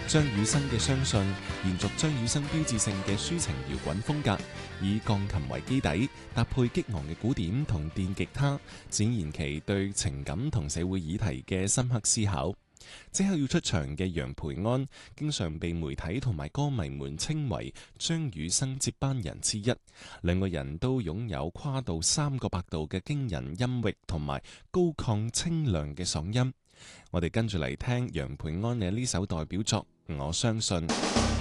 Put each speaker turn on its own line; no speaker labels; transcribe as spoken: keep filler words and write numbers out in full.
張雨生嘅相信延續張雨生標誌性嘅抒情搖滾風格，以鋼琴為基底，搭配激昂嘅鼓點同電吉他，展現其對情感同社會議題嘅深刻思考。即刻要出場嘅楊培安，經常被媒體同埋歌迷們稱為張雨生接班人之一。兩個人都擁有跨度三個百度嘅驚人音域同埋高亢清亮嘅嗓音。我哋跟住嚟聽楊培安嘅呢首代表作《我相信》。